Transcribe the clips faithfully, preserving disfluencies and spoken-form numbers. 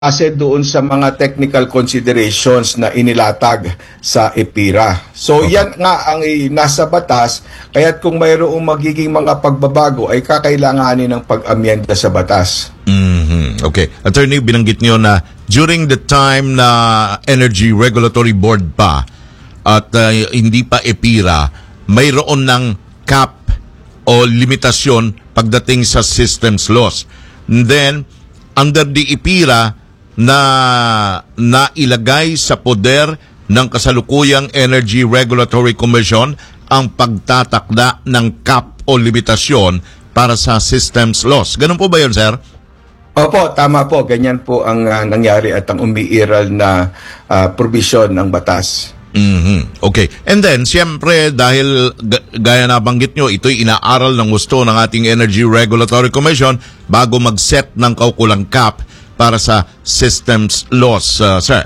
Kasi doon sa mga technical considerations na inilatag sa EPIRA. So Okay. yan nga ang eh, nasa batas, kaya't kung mayroong magiging mga pagbabago ay kakailanganin ng pag-amyenda sa batas. Mhm. Okay. Attorney, binanggit niyo na during the time na Energy Regulatory Board pa at uh, hindi pa EPIRA, mayroon ng cap o limitasyon pagdating sa systems loss. And then, under the EPIRA, na nailagay sa poder ng kasalukuyang Energy Regulatory Commission ang pagtatakda ng cap o limitasyon para sa systems loss. Ganun po ba yun, sir? Opo, tama po. Ganyan po ang ah, nangyari at ang umiiral na ah, provision ng batas. Mhm. Okay. And then, siyempre, dahil g- gaya na banggit nyo, ito'y inaaral ng gusto ng ating Energy Regulatory Commission bago mag-set ng kaukulang cap para sa systems loss, uh, sir.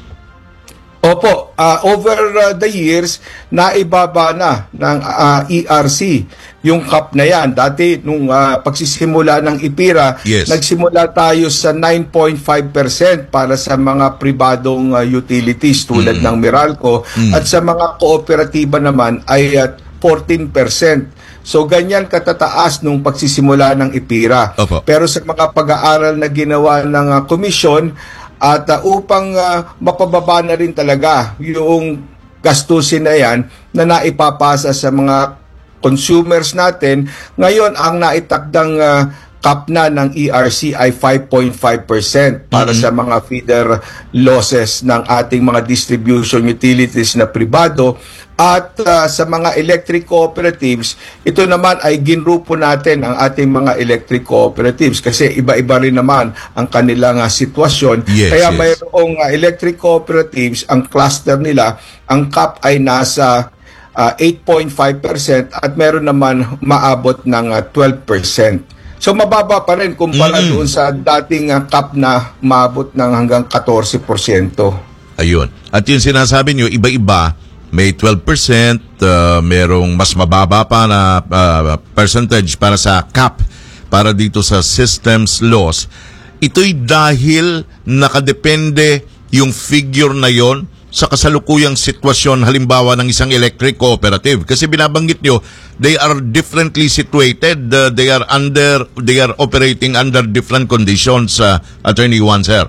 Opo, ah, over ah, the years, naibaba na ng ah, E R C yung cap na yan. Dati, nung ah, pagsisimula ng EPIRA, Yes. nagsimula tayo sa nine point five percent para sa mga pribadong ah, utilities tulad ng Meralco at sa mga kooperatiba naman ay at fourteen percent. So ganyan katataas nung pagsisimula ng EPIRA. Opo. Pero sa mga pag-aaral na ginawa ng uh, komisyon at uh, upang uh, mapababa na rin talaga yung gastusin na yan na naipapasa sa mga consumers natin, ngayon ang naitakdang uh, cap na ng E R C ay five point five percent para sa mga feeder losses ng ating mga distribution utilities na pribado. At uh, sa mga electric cooperatives, ito naman ay ginrupo natin ang ating mga electric cooperatives kasi iba-iba rin naman ang kanilang uh, sitwasyon. Yes, Kaya yes. mayroong uh, electric cooperatives, ang cluster nila, ang cap ay nasa uh, eight point five percent at meron naman maabot ng uh, twelve percent. So mababa pa rin kumpara Mm-mm. doon sa dating uh, cap na maabot ng hanggang fourteen percent. Ayun. At yung sinasabi nyo, iba-iba, may twelve percent, uh, merong mas mababa pa na uh, percentage para sa cap, para dito sa systems loss. Ito'y dahil nakadepende yung figure na yon sa kasalukuyang sitwasyon, halimbawa ng isang electric cooperative. Kasi binabanggit nyo, they are differently situated, uh, they are under, they are operating under different conditions, uh, Attorney Juan, sir.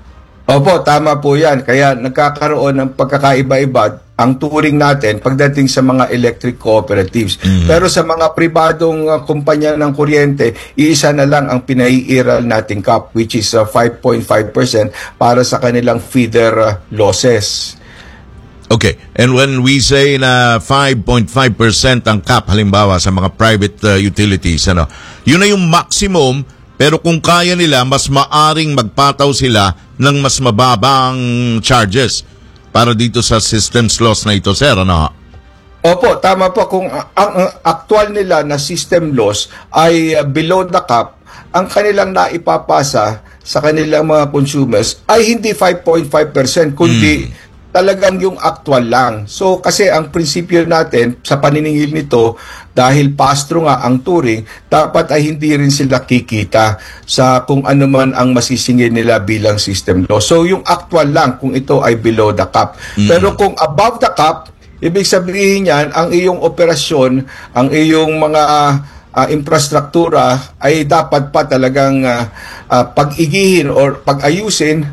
Opo, tama po yan. Kaya nagkakaroon ng pagkakaiba-iba ang turing natin pagdating sa mga electric cooperatives. Pero sa mga pribadong uh, kumpanya ng kuryente, iisa na lang ang pinaiiral nating cap, which is uh, five point five percent para sa kanilang feeder uh, losses. Okay. And when we say na five point five percent ang cap halimbawa sa mga private uh, utilities, ano, yun na yung maximum, pero kung kaya nila, mas maaring magpataw sila ng mas mababang charges para dito sa systems loss na ito, sir, ano? Opo, tama po. Kung uh, ang uh, actual nila na system loss ay uh, below the cap, ang kanilang naipapasa sa kanilang mga consumers ay hindi five point five percent, kundi talagang yung actual lang. So kasi ang prinsipyo natin sa paniningil nito, dahil pass-through nga ang turing, dapat ay hindi rin sila kikita sa kung ano man ang masisingil nila bilang system loss. So yung actual lang kung ito ay below the cap. Pero kung above the cap, ibig sabihin yan, ang iyong operasyon, ang iyong mga uh, infrastruktura ay dapat pa talagang uh, uh, pag-igihin or pag-ayusin.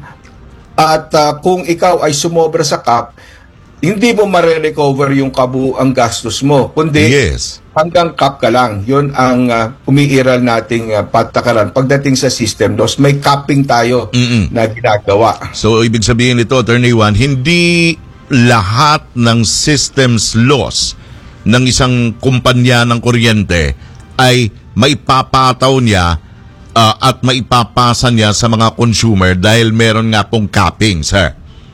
At uh, kung ikaw ay sumobra sa cap, hindi mo ma-recover yung kabuuang gastos mo, kundi Yes. hanggang cap ka lang. Yun ang uh, umiiral nating uh, patakaran. Pagdating sa system loss, may capping tayo Mm-mm. na ginagawa. So, ibig sabihin nito, Attorney Juan, hindi lahat ng systems loss ng isang kumpanya ng kuryente ay maipapataw niya uh, at maipapasa niya sa mga consumer dahil meron nga pong capping, sir.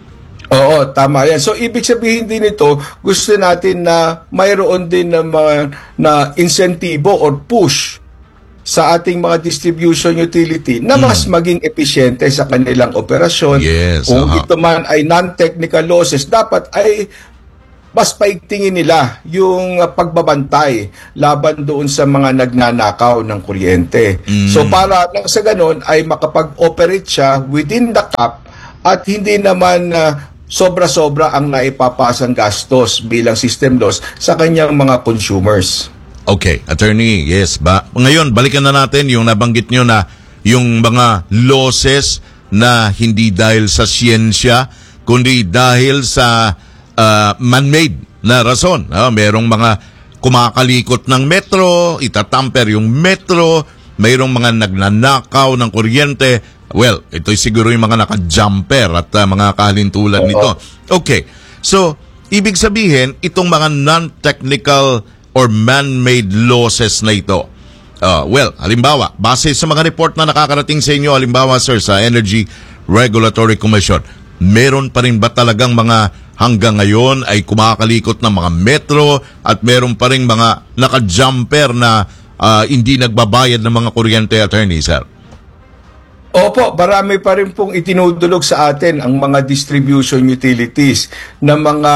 Oo, tama yan. So, ibig sabihin din ito, gusto natin na mayroon din na mga na insentibo or push sa ating mga distribution utility na mas maging epesyente sa kanilang operasyon. Yes, Kung aha. ito man ay non-technical losses, dapat ay mas paigtingin nila yung uh, pagbabantay laban doon sa mga nagnanakaw ng kuryente. Mm. So para lang sa ganun ay makapag-operate siya within the cap at hindi naman uh, sobra-sobra ang naipapasang gastos bilang system loss sa kanyang mga consumers. Okay, attorney, yes ba? Ngayon, balikan na natin yung nabanggit nyo na yung mga losses na hindi dahil sa siyensya, kundi dahil sa uh, man-made na rason. Uh, merong mga kumakalikot ng metro, itatamper yung metro, mayroong mga nagnanakaw ng kuryente. Well, ito'y siguro yung mga naka-jumper at uh, mga kahalintulad nito. Okay, so ibig sabihin, itong mga non-technical or man-made losses na ito, uh, well, halimbawa, base sa mga report na nakakarating sa inyo, halimbawa sir, sa Energy Regulatory Commission, meron pa rin ba talagang mga hanggang ngayon ay kumakalikot ng mga metro at meron pa rin mga naka-jumper na uh, hindi nagbabayad ng mga kuryente, attorney, sir? Opo, marami pa rin pong itinudulog sa atin ang mga distribution utilities na mga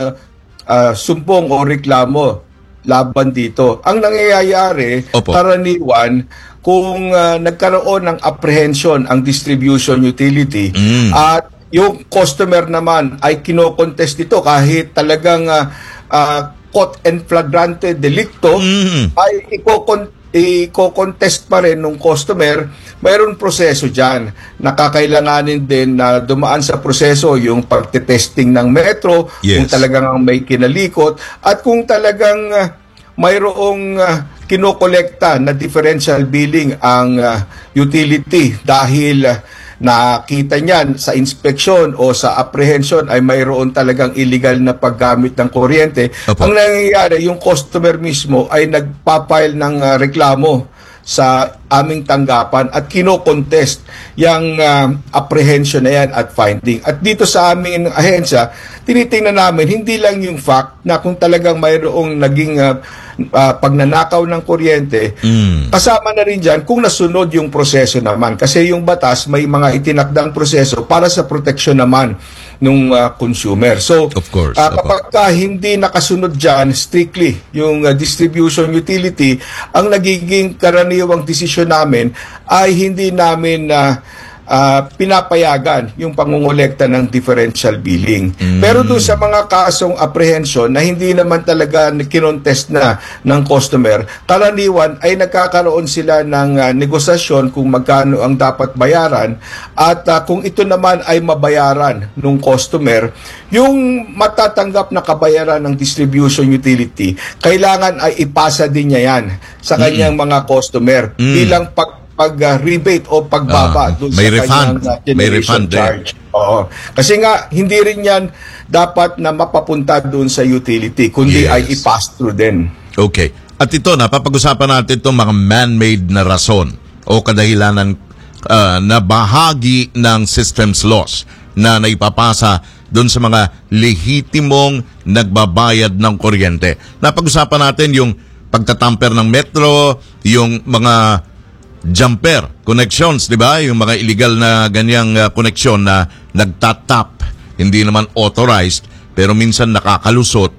uh, sumpong o reklamo laban dito. Ang nangyayari, Opo. karaniwan, kung uh, nagkaroon ng apprehension ang distribution utility Mm. at yung customer naman ay kinokontest ito kahit talagang uh, uh, caught and flagrante delicto, Mm. ay ikokon i-contest pa rin ng customer, mayroon proseso dyan. Nakakailanganin din na dumaan sa proseso yung pagtetesting ng metro, Yes. kung talagang may kinalikot, at kung talagang uh, mayroong uh, kinokolekta na differential billing ang uh, utility dahil uh, nakita niyan sa inspeksyon o sa apprehension ay mayroon talagang illegal na paggamit ng kuryente. Opo. Ang nangyayari, yung customer mismo ay nagpapile ng uh, reklamo sa aming tanggapan at kino-contest yung uh, apprehension na yan at finding. At dito sa aming ahensya, tinitingnan namin hindi lang yung fact na kung talagang mayroong naging uh, uh, pagnanakaw ng kuryente, Mm. kasama na rin dyan kung nasunod yung proseso naman. Kasi yung batas may mga itinakdang proseso para sa proteksyon naman ng uh, consumer. So, Of course, uh, opo. kapag ka hindi nakasunod dyan strictly yung uh, distribution utility, ang nagiging karaniwang desisyon namin ay hindi namin uh, uh, pinapayagan yung pangungolekta ng differential billing. Mm. Pero doon sa mga kasong apprehension na hindi naman talaga kinontest na ng customer, karaniwan ay nagkakaroon sila ng uh, negosasyon kung magkano ang dapat bayaran at uh, kung ito naman ay mabayaran ng customer, yung matatanggap na kabayaran ng distribution utility, kailangan ay ipasa din niya yan sa kanyang mga customer Mm. bilang pag pag uh, rebate o pagbaba Ah, doon may sa refund. kanyang uh, May generation refund din. charge. Oo. Kasi nga hindi rin yan dapat na mapapunta doon sa utility kundi Yes. ay i-pass through din. Okay. At ito, napapag-usapan natin itong mga man-made na rason o kadahilanan uh, na bahagi ng systems loss na naipapasa doon sa mga lehitimong nagbabayad ng kuryente. Napag-usapan natin yung pagtatamper ng metro, yung mga jumper connections, di ba? Yung mga illegal na ganyang uh, connection na nagtatap, hindi naman authorized, pero minsan nakakalusot,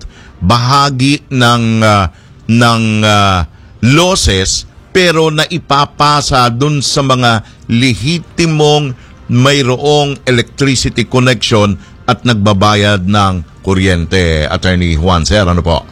bahagi ng uh, ng uh, losses, pero naipapasa dun sa mga lehitimong mayroong electricity connection at nagbabayad ng kuryente. Attorney Juan, sir, ano po?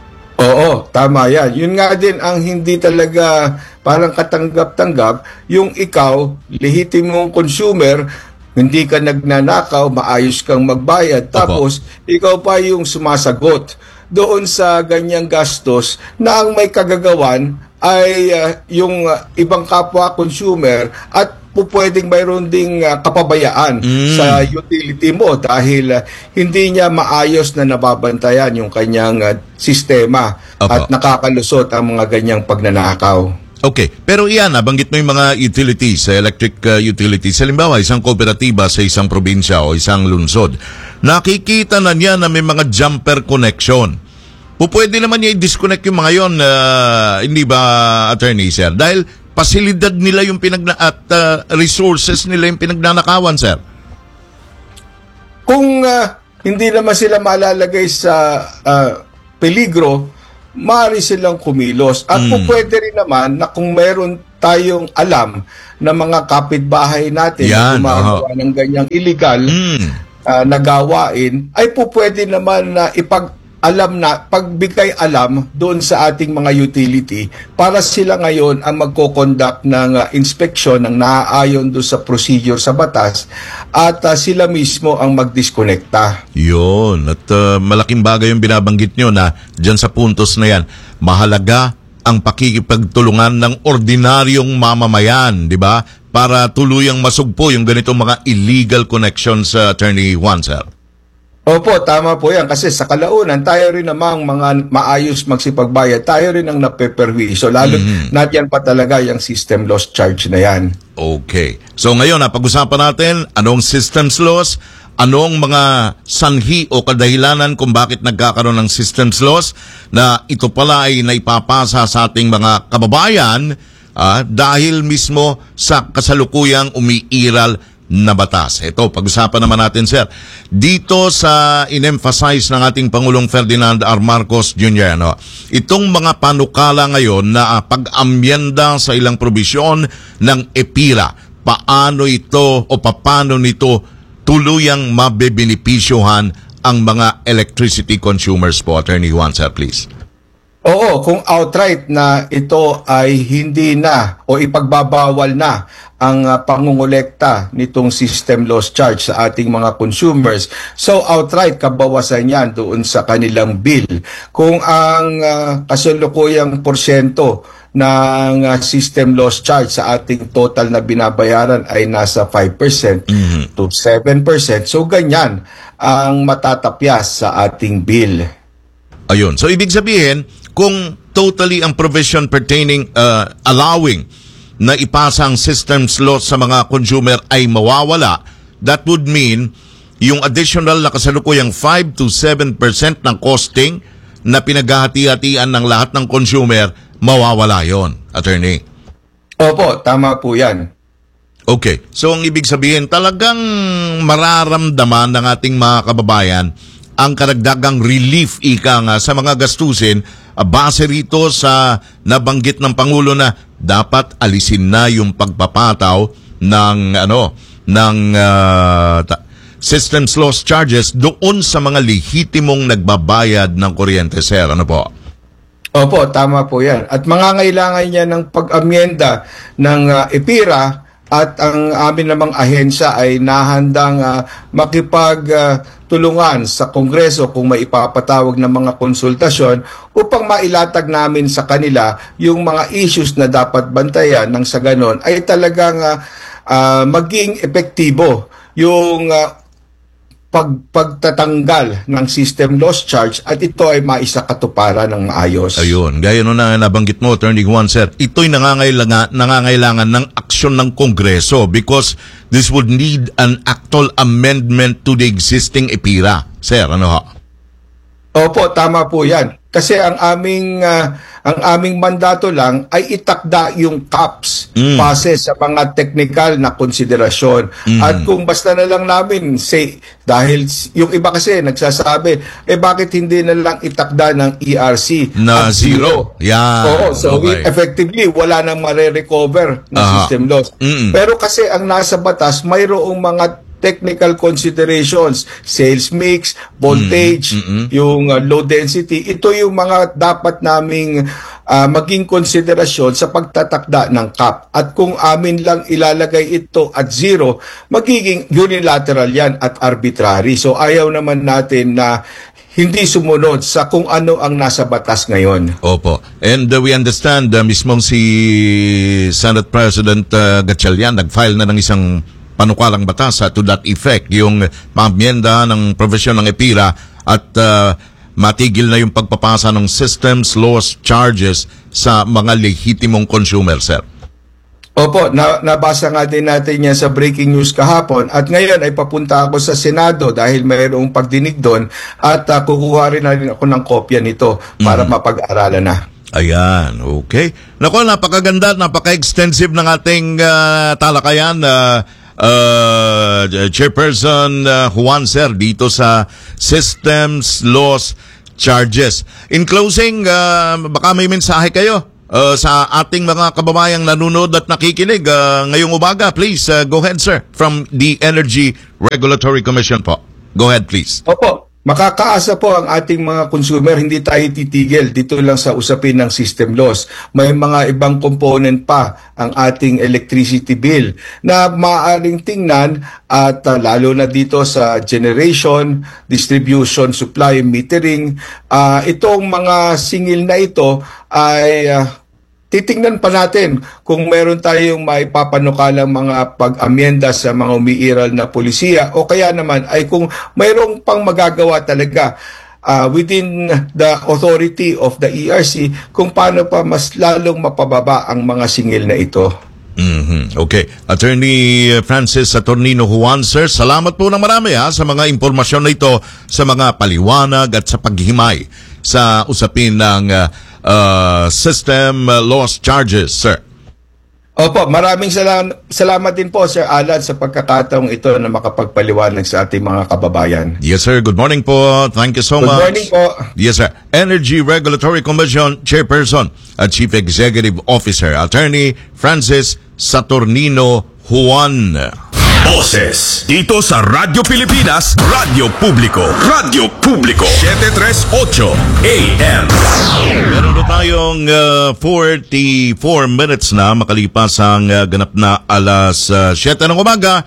Oo, tama yan. Yun nga din ang hindi talaga parang katanggap-tanggap, yung ikaw, lehitimong consumer, hindi ka nagnanakaw, maayos kang magbayad, tapos ikaw pa yung sumasagot doon sa ganyang gastos na ang may kagagawan ay uh, yung uh, ibang kapwa consumer at po pwedeng mayroon ding uh, kapabayaan Mm. sa utility mo dahil uh, hindi niya maayos na nababantayan yung kanyang uh, sistema Opo. at nakakalusot ang mga ganyang pagnanakaw. Okay, pero iyan, nabanggit mo yung mga utilities, uh, electric uh, utilities. Halimbawa, isang kooperatiba sa isang probinsya o isang lungsod. Nakikita na niya na may mga jumper connection. O pwede naman niya i-disconnect yung mga yon, uh, hindi ba, attorney, sir? Dahil pasilidad nila yung pinagna at uh, resources nila yung pinagnanakawan, sir. Kung uh, hindi naman sila malalagay sa ah, peligro, maaari silang kumilos. At kung pwede rin naman na kung meron tayong alam na mga kapitbahay natin na Yan, gumagawa oo. ng ganyang illegal Mm. ah, na gawain, ay po pwede naman na ipag alam na, pagbigay alam doon sa ating mga utility para sila ngayon ang magko-conduct ng uh, inspeksyon ng naaayon doon sa procedure sa batas at uh, sila mismo ang mag-disconnecta. Yun. At uh, malaking bagay yung binabanggit nyo na dyan sa puntos na yan, mahalaga ang pakikipagtulungan ng ordinaryong mamamayan, di ba? Para tuluyang masugpo yung ganitong mga illegal connections sa Attorney Juan, sir. Opo, tama po yan. Kasi sa kalaunan, tayo rin namang mga maayos magsipagbayad. Tayo rin ang napeperwisyo. Lalo, mm-hmm. nadyan pa talaga yung system loss charge na yan. Okay. So ngayon, napag-usapan natin anong systems loss, anong mga sanhi o kadahilanan kung bakit nagkakaroon ng systems loss na ito pala ay naipapasa sa ating mga kababayan ah, dahil mismo sa kasalukuyang umiiral na batas. Ito, pag-usapan naman natin, sir. Dito sa in-emphasize ng ating Pangulong Ferdinand R. Marcos Junior, no, itong mga panukala ngayon na uh, pag-amyenda sa ilang probisyon ng EPIRA, paano ito o paano nito tuluyang mabebenepisyohan ang mga electricity consumers po? Attorney Juan, sir, please. Oo, kung outright na ito ay hindi na o ipagbabawal na ang uh, pangungulekta nitong system loss charge sa ating mga consumers. So outright kabawasan yan doon sa kanilang bill. Kung ang uh, kasalukuyang porsyento ng uh, system loss charge sa ating total na binabayaran ay nasa five percent mm-hmm. to seven percent, so ganyan ang matatapyas sa ating bill. Ayun. So ibig sabihin, kung totally ang provision pertaining, uh, allowing na ipasa ang systems loss sa mga consumer ay mawawala, that would mean yung additional na kasalukuyang five to seven percent ng costing na pinaghahati-hatian ng lahat ng consumer, mawawala yon, attorney. Opo, tama po yan. Okay. So ang ibig sabihin, talagang mararamdaman ng ating mga kababayan ang karagdagang relief ika nga sa mga gastusin uh, base rito sa nabanggit ng Pangulo na dapat alisin na yung pagpapataw ng ano ng uh, ta- systems loss charges doon sa mga lehitimong nagbabayad ng kuryente, sir. Ano po? Opo, tama po yan. At mangangailangan niya ng pag-amyenda ng uh, EPIRA at ang amin namang ahensya ay nahandang uh, makipagtulungan uh, sa Kongreso kung may ipapatawag ng mga konsultasyon upang mailatag namin sa kanila yung mga issues na dapat bantayan nang sa ganon ay talagang uh, uh, maging epektibo yung uh, pag pagtatanggal ng system loss charge at ito ay maisakatuparan ng maayos. Ayun, gaya no na nabanggit mo, Attorney Juan, sir, ito'y nangangailangan, nangangailangan ng aksyon ng Kongreso because this would need an actual amendment to the existing EPIRA. Sir, ano ho? Opo, tama po yan. Kasi ang aming uh, ang aming mandato lang ay itakda yung caps mm. base sa mga technical na konsiderasyon. Mm. At kung basta na lang namin say dahil yung iba kasi nagsasabi eh bakit hindi na lang itakda ng E R C na at zero. zero. Yeah. Oo, so okay. effectively wala nang mare-recover na uh-huh. system loss. Mm-mm. Pero kasi ang nasa batas mayroong mga technical considerations, sales mix, voltage, mm-hmm. yung uh, low density. Ito yung mga dapat naming uh, maging konsiderasyon sa pagtatakda ng cap. At kung amin lang ilalagay ito at zero, magiging unilateral yan at arbitrary. So ayaw naman natin na hindi sumunod sa kung ano ang nasa batas ngayon. Opo. And uh, we understand, uh, mismong si Senate President uh, Gatchalian nag-file na ng isang panukalang batas uh, to that effect, yung pamyenda ng provision ng EPIRA at uh, matigil na yung pagpapasa ng systems loss charges sa mga lehitimong consumer, sir. Opo, na, nabasa nga din natin yan sa breaking news kahapon at ngayon ay papunta ako sa Senado dahil mayroong pagdinig doon at uh, kukuha rin na rin ako ng kopya nito para mm. mapag-aralan na. Ayan, okay. Naku, napakaganda, napaka-extensive ng ating uh, talakayan, uh, uh, Chairperson uh, Juan Sir dito sa Systems Loss Charges. In closing, uh, baka may mensahe kayo uh, sa ating mga kababayang nanonood at nakikinig uh, ngayong umaga. Please, uh, go ahead, sir, from the Energy Regulatory Commission po. Go ahead, please. Opo, makakaasa po ang ating mga consumer, hindi tayo titigil dito lang sa usapin ng system loss. May mga ibang component pa ang ating electricity bill na maaaring tingnan at uh, lalo na dito sa generation, distribution, supply, metering. Uh, itong mga singil na ito ay uh, titingnan pa natin kung meron tayong maipapanukalang mga pag-amyenda sa mga umiiral na polisiya o kaya naman ay kung mayroong pang magagawa talaga uh, within the authority of the E R C kung paano pa mas lalong mapababa ang mga singil na ito. Mm-hmm. Okay. Attorney Francis Saturnino Juan, sir, salamat po ng marami ha, sa mga impormasyon na ito, sa mga paliwanag at sa paghimay sa usapin ng uh, uh, system uh, loss charges, sir. Opo, maraming salam- salamat din po, Sir Alan, sa pagkakataong ito na makapagpaliwanag sa ating mga kababayan. Yes, sir. Good morning po. Thank you so Good much. Good morning po. Yes, sir. Energy Regulatory Commission Chairperson at Chief Executive Officer, Attorney Francis Saturnino Juan. Boses dito sa Radyo Pilipinas, Radyo Publiko, Radyo Publiko, seven thirty-eight A M. Meron na tayong uh, forty-four minutes na makalipas ang uh, ganap na alas uh, siyete ng umaga.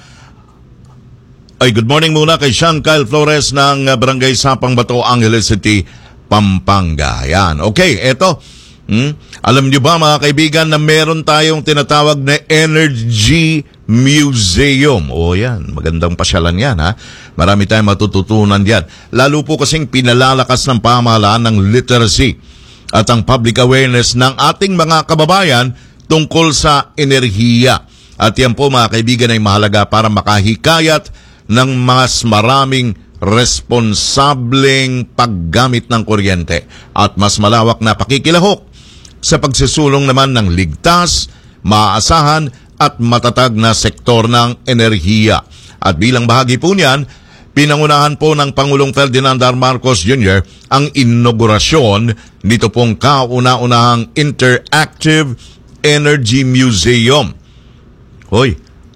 Ay, good morning muna kay Sean Kyle Flores ng uh, Barangay Sapang Bato, Angeles City, Pampanga. Yan. Okay, eto. Hmm? Alam niyo ba mga kaibigan na meron tayong tinatawag na Energy Museum? O yan, magandang pasyalan yan ha. Marami tayong matututunan yan. Lalo po kasing pinalalakas ng pamahalaan ng literacy at ang public awareness ng ating mga kababayan tungkol sa enerhiya. At yan po mga kaibigan ay mahalaga para makahikayat ng mas maraming responsableng paggamit ng kuryente at mas malawak na pakikilahok sa pagsisulong naman ng ligtas, maaasahan at matatag na sektor ng enerhiya. At bilang bahagi po niyan, pinangunahan po ng Pangulong Ferdinand R. Marcos Junior ang inaugurasyon nito pong kauna-unahang Interactive Energy Museum. Hoy,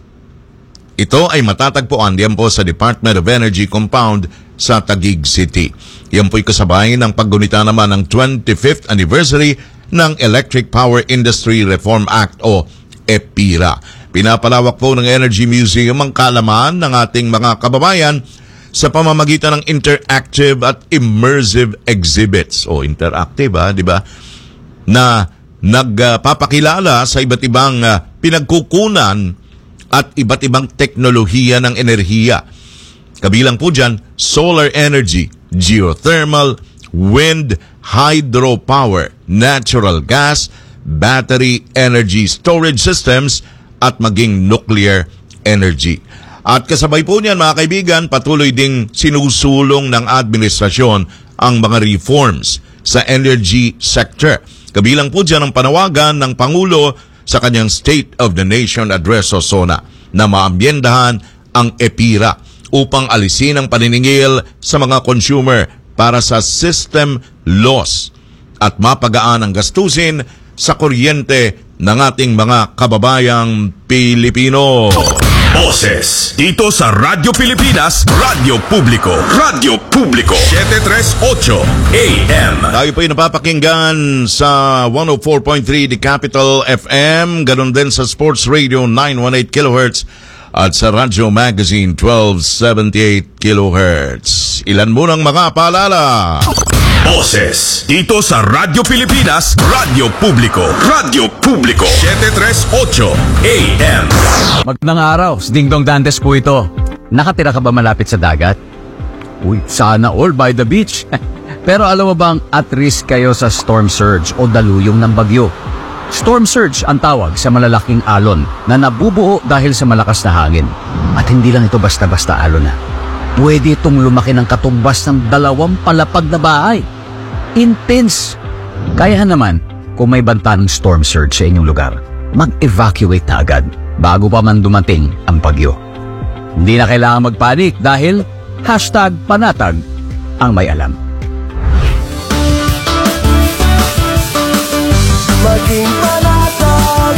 ito ay matatagpuan diyan po sa Department of Energy Compound sa Taguig City. Yan po'y kasabay ng paggunita naman ng twenty-fifth anniversary ng Electric Power Industry Reform Act o E P I R A. Pinapalawak po ng Energy Museum ang kaalaman ng ating mga kababayan sa pamamagitan ng interactive at immersive exhibits o interactive ha, di ba? Na nagpapakilala uh, sa iba't ibang uh, pinagkukunan at iba't ibang teknolohiya ng enerhiya. Kabilang po dyan, solar energy, geothermal, wind, hydropower, natural gas, battery energy storage systems, at maging nuclear energy. At kasabay po niyan mga kaibigan, patuloy ding sinusulong ng administrasyon ang mga reforms sa energy sector. Kabilang po dyan ang panawagan ng Pangulo sa kanyang State of the Nation Address o SONA na maamyendahan ang E P I R A upang alisin ang paniningil sa mga consumer para sa system loss at mapagaan ang gastusin sa kuryente ng ating mga kababayang Pilipino. Boses dito sa Radyo Pilipinas, Radyo Publiko, Radyo Publiko, seven thirty-eight A M. Tayo po'y napapakinggan sa one oh four point three The Capital F M, ganun din sa Sports Radio nine eighteen kilohertz at sa Radyo Magazine twelve seventy-eight kilohertz. Ilan munang mga paalala? Boses dito sa Radyo Pilipinas, Radyo Publiko, Radyo Publiko, seven thirty-eight A M. Magandang araw, Ding Dong Dantes po ito. Nakatira ka ba malapit sa dagat? Uy, sana all by the beach. Pero alam mo bang at risk kayo sa storm surge o daluyong ng bagyo? Storm surge ang tawag sa malalaking alon na nabubuo dahil sa malakas na hangin. At hindi lang ito basta-basta alon na. Pwede itong lumaki ng katumbas ng dalawang palapag na bahay. Intense. Kaya naman, kung may banta ng storm surge sa inyong lugar, mag-evacuate na agad bago pa man dumating ang bagyo. Hindi na kailangan magpanik dahil hashtag panatag ang may alam. Maging panatag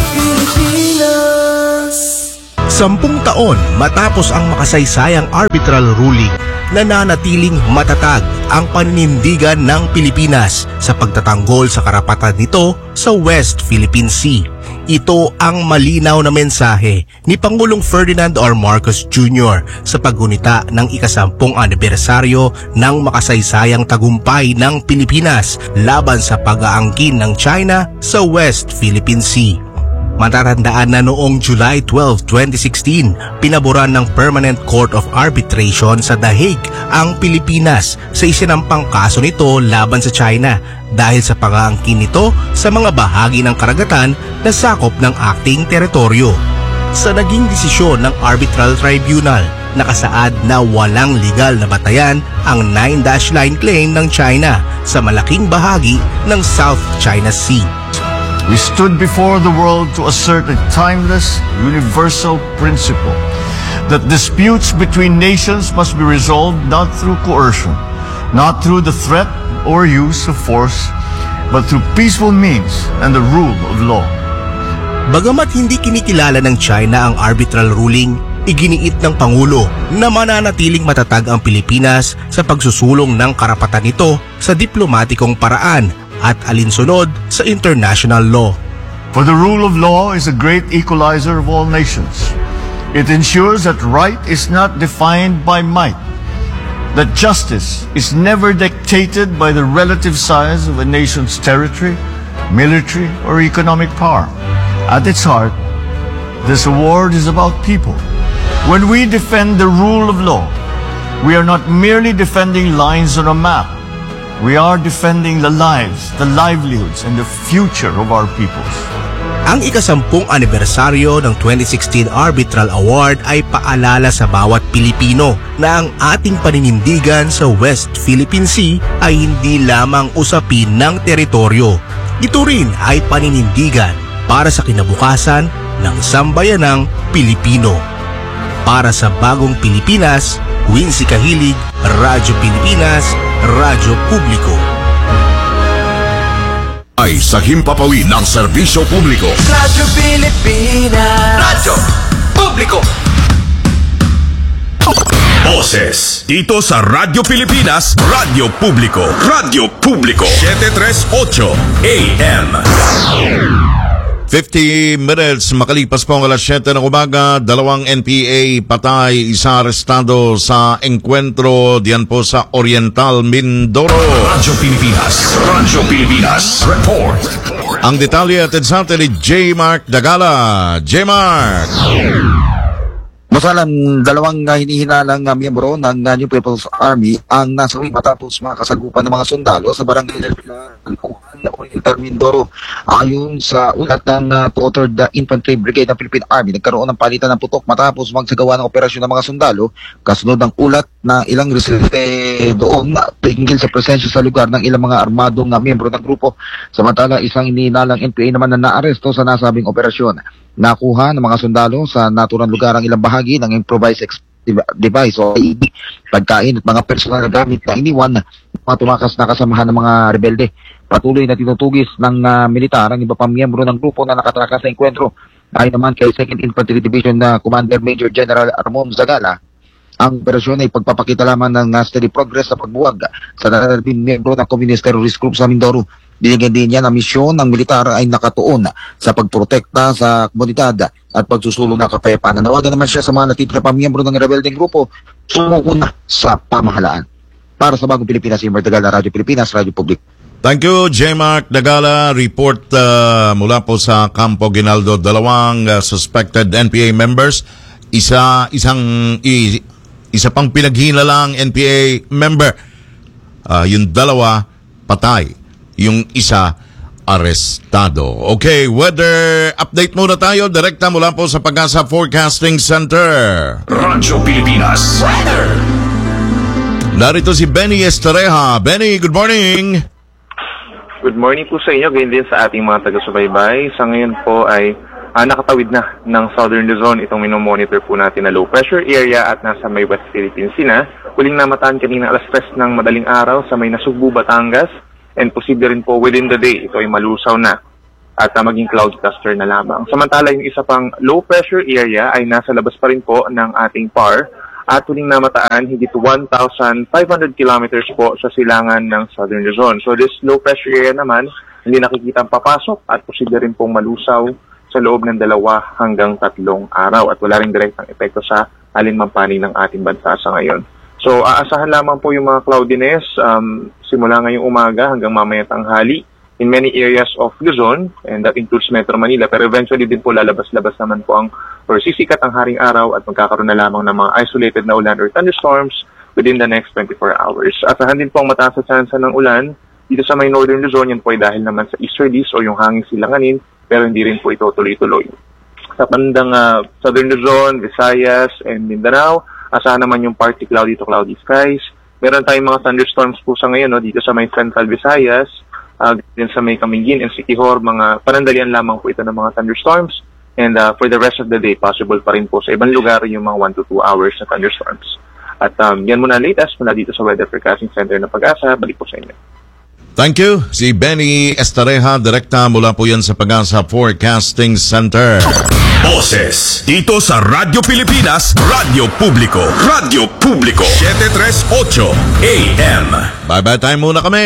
Pilipinas. Sampung taon matapos ang makasaysayang arbitral ruling, nananatiling matatag ang paninindigan ng Pilipinas sa pagtatanggol sa karapatan nito sa West Philippine Sea. Ito ang malinaw na mensahe ni Pangulong Ferdinand R. Marcos Junior sa paggunita ng ikasampung anibersaryo ng makasaysayang tagumpay ng Pilipinas laban sa pag-aangkin ng China sa West Philippine Sea. Matatandaan na noong July twelfth, twenty sixteen, pinaboran ng Permanent Court of Arbitration sa The Hague ang Pilipinas sa isinampang kaso nito laban sa China dahil sa pag-aangkin nito sa mga bahagi ng karagatan na sakop ng acting teritoryo. Sa naging desisyon ng Arbitral Tribunal, nakasaad na walang legal na batayan ang nine dash line claim ng China sa malaking bahagi ng South China Sea. We stood before the world to assert a timeless, universal principle that disputes between nations must be resolved not through coercion, not through the threat or use of force, but through peaceful means and the rule of law. Bagamat hindi kinikilala ng China ang arbitral ruling, iginiit ng Pangulo na mananatiling matatag ang Pilipinas sa pagsusulong ng karapatan nito sa diplomatikong paraan at alinsunod sa international law. For the rule of law is a great equalizer of all nations. It ensures that right is not defined by might, that justice is never dictated by the relative size of a nation's territory, military, or economic power. At its heart, this award is about people. When we defend the rule of law, we are not merely defending lines on a map. We are defending the lives, the livelihoods, and the future of our peoples. Ang ikasampung anibersaryo ng twenty sixteen Arbitral Award ay paalala sa bawat Pilipino na ang ating paninindigan sa West Philippine Sea ay hindi lamang usapin ng teritoryo. Ito rin ay paninindigan para sa kinabukasan ng sambayanang Pilipino. Para sa bagong Pilipinas, Wincy Kahilig, Radyo Pilipinas, Radyo Publiko. Ay sa himpapawid ng serbisyo publiko. Radyo Pilipinas. Radyo Publiko. Boses dito sa Radyo Pilipinas, Radyo Publiko. Radyo Publiko seven thirty-eight A M. fifty minutes makalipas po ang alas siyete ng umaga, dalawang N P A patay, isa arestado sa engkwentro diyan po sa Oriental Mindoro. Radyo Pilipinas, Radyo Pilipinas, report. Ang detalye atin sa atin ni J. Mark Dagala. J. Mark. Masalan, dalawang uh, hinihinalang uh, miyembro ng uh, New People's Army ang nasawi matapos makasagupan ng mga sundalo sa barangay ng Oriental Mindoro. Ayon sa ulat ng uh, two-third uh, Infantry Brigade ng Philippine Army, nagkaroon ng palitan ng putok matapos magsagawa ng operasyon ng mga sundalo kasunod ng ulat na ilang residente doon uh, tingil sa presensya sa lugar ng ilang mga armadong uh, miyembro ng grupo. Samantala, isang hinihinalang N P A naman na naaresto sa nasabing operasyon. Nakuha ng mga sundalo sa naturang lugar ang ilang bahagi ng improvised explosive device o I E D, pagkain at mga personal na gamit na iniwan ng mga tumakas na kasamahan ng mga rebelde. Patuloy na tinutugis ng uh, militar ang iba pang miyembro ng grupo na nakatrakas sa enkwentro. Ayon naman kay second Infantry Division na Commander Major General Ramon Zagala, ang operasyon ay pagpapakita lamang ng uh, steady progress sa pagbuwag sa nananatiling miyembro ng Communist Terrorist Group sa Mindoro. Binigyan din niya na misyon ng militar ay nakatuon sa pagprotekta sa komunidad at pagsusulong ng kapayapaan. Nanawagan naman siya sa mga natitira pa miyembro ng rebeldeng grupo sumuko na sa pamahalaan. Para sa Bagong Pilipinas, Imer Dagala, Radyo Pilipinas, Radyo Publiko. Thank you, J. Mark Dagala. Report uh, mula po sa Campo Ginaldo. Dalawang uh, suspected N P A members. Isa, isang, i, isa pang pinaghinalang N P A member. Uh, yung dalawa, patay. Yung isa, arestado. Okay, weather update muna tayo. Direkta mula po sa Pag-asa Forecasting Center. Radyo Pilipinas weather. Narito si Benny Estareja. Benny, good morning. Good morning po sa inyo, ganyan din sa ating mga taga-subaybay. Sa ngayon po ay uh, nakatawid na ng Southern Luzon itong minomonitor po natin na low pressure area at nasa may West Philippines na. Huling namataan kanina alas tres ng madaling araw sa may Nasugbu, Batangas, and posible rin po within the day ito ay malusaw na at uh, maging cloud cluster na lamang. Samantala, yung isa pang low pressure area ay nasa labas pa rin po ng ating P A R at huling namataan higit one thousand five hundred kilometers po sa silangan ng Southern Luzon. So this low pressure area naman, hindi nakikita ang papasok at posible rin pong malusaw sa loob ng dalawa hanggang tatlong araw at wala rin direktang epekto sa alinmang panig ng ating bansa sa ngayon. So aasahan lamang po yung mga cloudiness um, simula ngayong umaga hanggang mamaya tanghali in many areas of Luzon, and that includes Metro Manila, pero eventually din po lalabas-labas naman po ang or sisikat ang haring araw at magkakaroon na lamang ng mga isolated na ulan or thunderstorms within the next twenty-four hours. Asahan din po ang mataas na tsansa ng ulan dito sa may Northern Luzon, yan po ay dahil naman sa easterlies o yung hangin silanganin, pero hindi rin po ito tuloy-tuloy. Sa bandang uh, Southern Luzon, Visayas, and Mindanao, asahan naman yung partly cloudy to cloudy skies. Meron tayong mga thunderstorms po sa ngayon no, dito sa may Central Visayas, Uh, din sa may Camiguin and Siquijor, mga panandalian lamang po ito ng mga thunderstorms. And uh, for the rest of the day, possible pa rin po sa ibang lugar yung mga one to two hours na thunderstorms. At um, yan muna latest mula dito sa Weather Forecasting Center ng Pag-asa. Balik po sa inyo. Thank you. Si Benny Estareja, direkta mula po yan sa Pag-asa Forecasting Center. Boses dito sa Radyo Pilipinas, Radyo Publiko, Radyo Publiko, seven thirty-eight A M. Bye-bye time muna kami.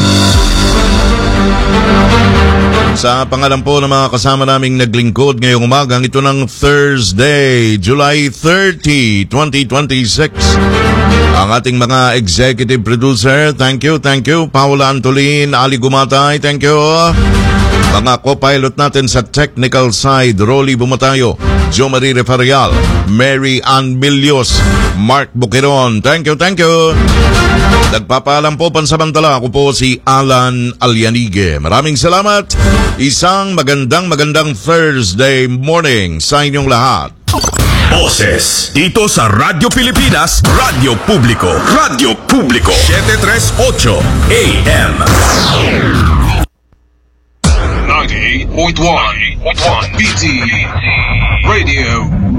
Sa pangalan po ng mga kasama naming naglingkod ngayong umagang ito ng Thursday, July thirtieth, twenty twenty-six. Ang ating mga executive producer, thank you, thank you. Paula Antolin, Ali Gumatay, thank you. Mga co-pilot natin sa technical side, Rolly Bumatayo, Jo Marie Refarial, Mary Ann Milios, Mark Buquiron, thank you, thank you. Nagpapaalam po pansamantala, ako po si Alan Alianige. Maraming salamat. Isang magandang magandang Thursday morning sa inyong lahat. Boses dito sa Radyo Pilipinas, Radyo Publiko, Radyo Publiko, seven thirty-eight A M. ninety-eight point one B T Radio